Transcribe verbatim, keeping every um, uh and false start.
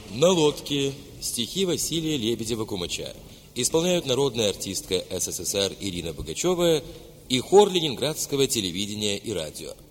На лодке. Стихи Василия Лебедева-Кумача. Исполняют народная артистка СССР Ирина Богачева и хор Ленинградского телевидения и радио.